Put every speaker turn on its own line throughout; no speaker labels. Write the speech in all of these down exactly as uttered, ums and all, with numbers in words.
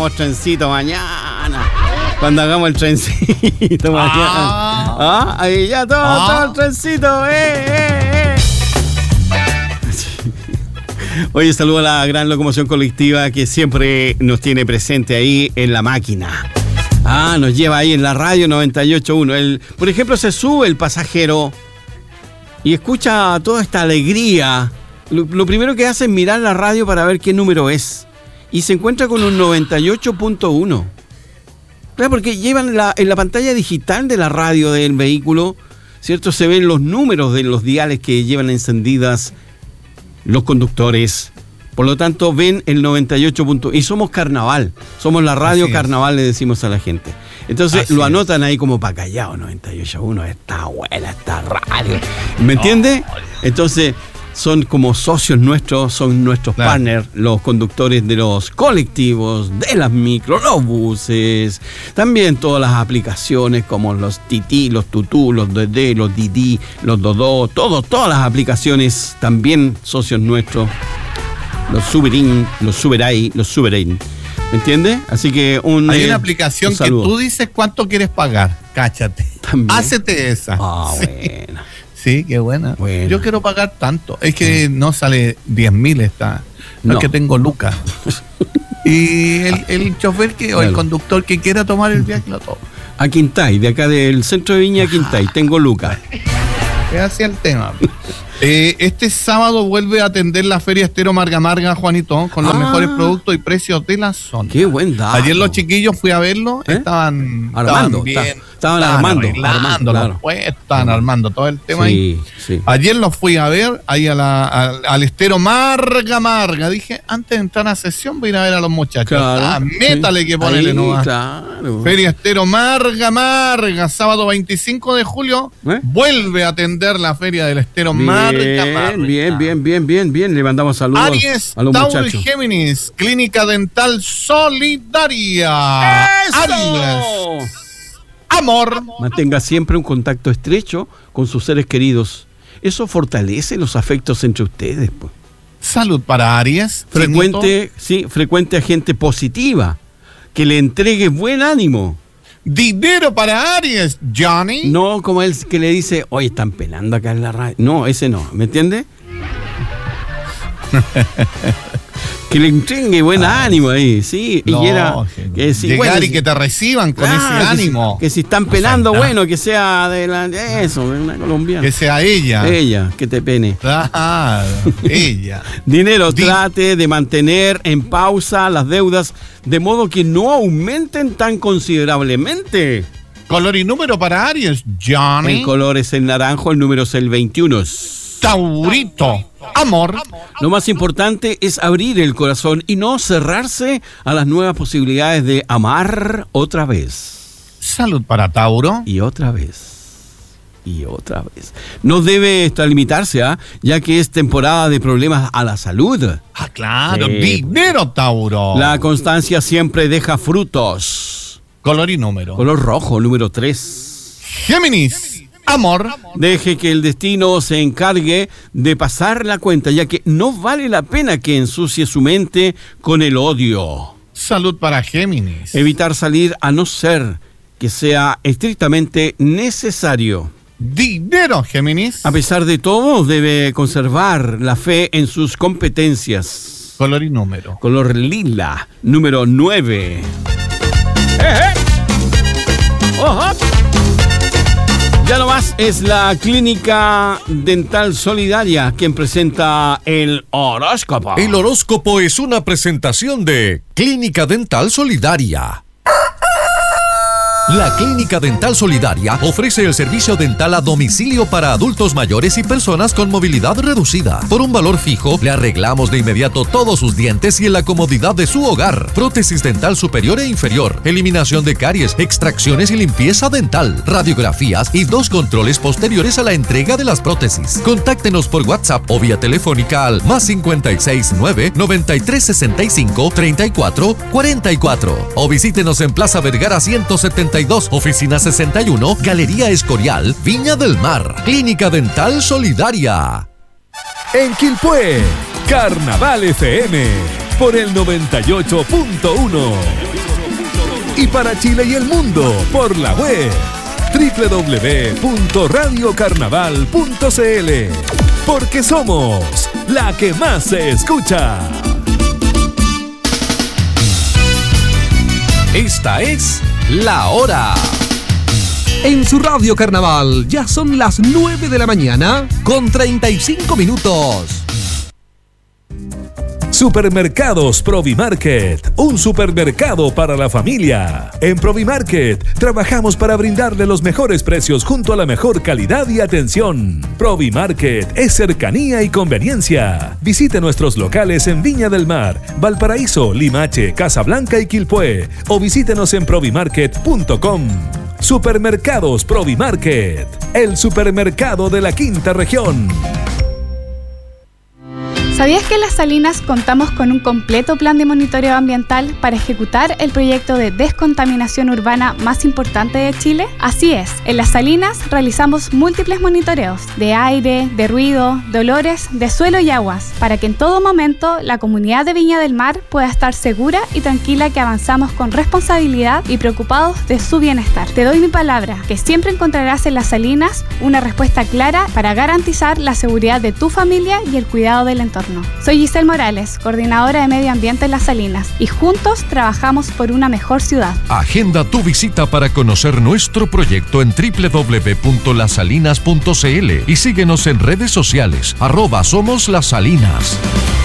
hagamos trencito mañana. Cuando hagamos el trencito mañana. Ah, ¿Ah? Ahí ya todo, ah. todo el trencito. Eh, eh, eh. Oye, saludo a la gran locomoción colectiva que siempre nos tiene presente ahí en la máquina. Ah, nos lleva ahí en la radio noventa y ocho punto uno. El, por ejemplo, se sube el pasajero y escucha toda esta alegría. Lo, lo primero que hace es mirar la radio para ver qué número es. Y se encuentra con un noventa y ocho punto uno. Claro, porque llevan la, en la pantalla digital de la radio del vehículo, ¿cierto? Se ven los números de los diales que llevan encendidas los conductores. Por lo tanto, ven el noventa y ocho punto uno. Y somos carnaval. Somos la radio carnaval, le decimos a la gente. Entonces Así lo anotan es. ahí como para callado, noventa y ocho punto uno. Está buena esta radio. ¿Me entiende? Entonces, son como socios nuestros, son nuestros claro. partners, los conductores de los colectivos, de las micro, los buses. También todas las aplicaciones como los Titi, los Tutú, los Dedé, los Didi, los Dodó. Todo, todas las aplicaciones también socios nuestros. Los Suberín, los Suberay, los Suberín. ¿Me entiendes? Así que un
Hay
eh,
una aplicación
un
que tú dices cuánto quieres pagar. Cáchate.
También.
Hácete esa.
Ah,
sí.
buena.
Sí, qué buena.
buena.
Yo quiero pagar tanto. Es que no sale diez mil esta. No,
No.
es que tengo lucas. Y el, el chofer que, o el conductor que quiera tomar el viaje lo toma.
A Quintay, de acá del centro de Viña a Quintay. Tengo Lucas.
Es así el tema. Eh, este sábado vuelve a atender la Feria Estero Marga Marga, Juanito, con los
Ah.
mejores productos y precios de la zona.
Qué buen dato.
Ayer los chiquillos fui a verlo,
¿Eh?
estaban
Armando,
estaban bien,
está- estaban armando,
arreglando
armando,
los
claro.
puestos, estaban armando todo el tema ahí.
Sí, sí.
Ayer los fui a ver ahí a la, a- al Estero Marga Marga. Dije, antes de entrar a sesión voy a ir a ver a los muchachos.
Claro,
Ah, métale
sí.
que ponele
Ahí,
nomás.
claro.
Feria Estero Marga Marga, sábado veinticinco de julio,
¿Eh?
vuelve a atender la Feria del Estero Marga Marga.
Bien, bien, bien, bien, bien. Le mandamos saludos
Aries,
a los
Tauro y
muchachos.
Géminis, Clínica Dental Solidaria. Aries, amor.
Mantenga siempre un contacto estrecho con sus seres queridos. Eso fortalece los afectos entre ustedes, pues.
Salud para Aries.
Frecuente, sí, frecuente a gente positiva, que le entregue buen ánimo.
Dinero para Aries, Johnny.
No como él que le dice, oye, están penando acá en la radio. No, ese no, ¿me entiende? Que le entregue buen ah, ánimo ahí, sí.
No,
y era que si,
llegar
bueno,
y que te reciban con
claro,
ese ánimo.
Que si, que si están penando, o sea, bueno, que sea de, la, de eso, de una colombiana.
Que sea ella.
Ella, que te pene.
Claro, ella.
Dinero,
Di-
trate de mantener en pausa las deudas de modo que no aumenten tan considerablemente.
Color y número para Aries, Johnny.
El color es el naranjo, el número es el veintiuno.
Taurito, amor.
Lo más importante es abrir el corazón y no cerrarse a las nuevas posibilidades de amar otra vez.
Salud para Tauro.
Y otra vez. Y otra vez. No debe extralimitarse, ¿ah? Ya que es temporada de problemas a la salud.
Ah, claro.
Sí.
Dinero, Tauro.
La constancia siempre deja frutos.
Color y número.
Color rojo, número tres.
Géminis, amor.
Deje que el destino se encargue de pasar la cuenta, ya que no vale la pena que ensucie su mente con el odio.
Salud para Géminis.
Evitar salir a no ser que sea estrictamente necesario.
Dinero, Géminis.
A pesar de todo, debe conservar la fe en sus competencias.
Color y número.
Color lila, número nueve. ¡Eh, eh! ¡Ojo! Ya no más es la Clínica Dental Solidaria quien presenta el horóscopo.
El horóscopo es una presentación de Clínica Dental Solidaria. La Clínica Dental Solidaria ofrece el servicio dental a domicilio para adultos mayores y personas con movilidad reducida. Por un valor fijo, le arreglamos de inmediato todos sus dientes y en la comodidad de su hogar. Prótesis dental superior e inferior, eliminación de caries, extracciones y limpieza dental, radiografías y dos controles posteriores a la entrega de las prótesis. Contáctenos por WhatsApp o vía telefónica al más cincuenta y seis nueve, noventa y tres sesenta y cinco, treinta y cuatro cuarenta y cuatro o visítenos en Plaza Vergara ciento setenta y dos, oficina sesenta y uno, Galería Escorial, Viña del Mar. Clínica Dental Solidaria.
En Quilpué, Carnaval F M. por el noventa y ocho punto uno. Y para Chile y el mundo, por la web doble u doble u doble u punto radio carnaval punto c l. Porque somos la que más se escucha.
Esta es La Hora.
En su radio carnaval ya son las nueve de la mañana
con treinta y cinco minutos.
Supermercados Provimarket, un supermercado para la familia. En Provimarket trabajamos para brindarle los mejores precios junto a la mejor calidad y atención. Provimarket es cercanía y conveniencia. Visite nuestros locales en Viña del Mar, Valparaíso, Limache, Casablanca y Quilpué o visítenos en provimarket punto com. Supermercados Provimarket, el supermercado de la quinta región.
¿Sabías que en Las Salinas contamos con un completo plan de monitoreo ambiental para ejecutar el proyecto de descontaminación urbana más importante de Chile? Así es, en Las Salinas realizamos múltiples monitoreos de aire, de ruido, de olores, de suelo y aguas, para que en todo momento la comunidad de Viña del Mar pueda estar segura y tranquila que avanzamos con responsabilidad y preocupados de su bienestar. Te doy mi palabra, que siempre encontrarás en Las Salinas una respuesta clara para garantizar la seguridad de tu familia y el cuidado del entorno. Soy Giselle Morales, coordinadora de Medio Ambiente en Las Salinas, y juntos trabajamos por una mejor ciudad.
Agenda tu visita para conocer nuestro proyecto en doble u doble u doble u punto las salinas punto c l y síguenos en redes sociales, arroba Somos Las Salinas.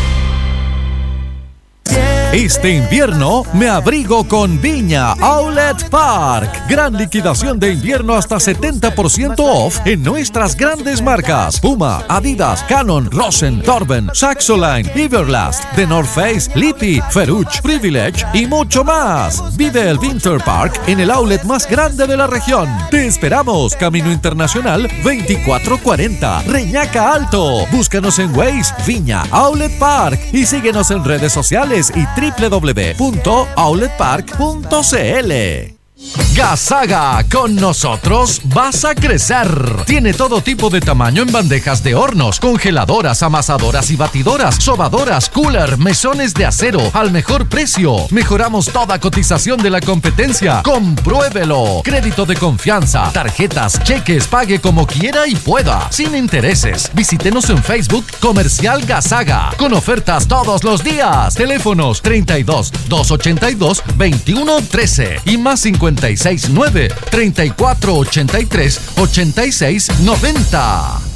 Este invierno me abrigo con Viña Outlet Park. Gran liquidación de invierno hasta setenta por ciento off en nuestras grandes marcas: Puma, Adidas, Canon, Rosen, Torben, Saxoline, Everlast, The North Face, Lippy, Ferruch, Privilege y mucho más. Vive el Winter Park en el outlet más grande de la región. Te esperamos, Camino Internacional veinticuatro cuarenta, Reñaca Alto. Búscanos en Waze, Viña Outlet Park, y síguenos en redes sociales y doble u doble u doble u punto outlet park punto c l. Gasaga, con nosotros vas a crecer. Tiene todo tipo de tamaño en bandejas de hornos, congeladoras, amasadoras y batidoras, sobadoras, cooler, mesones de acero al mejor precio. Mejoramos toda cotización de la competencia. Compruébelo. Crédito de confianza, tarjetas, cheques, pague como quiera y pueda, sin intereses. Visítenos en Facebook Comercial Gasaga, con ofertas todos los días. Teléfonos treinta y dos, doscientos ochenta y dos, veintiuno trece y más cincuenta y seis nueve, treinta y cuatro ochenta y tres, ochenta y seis noventa.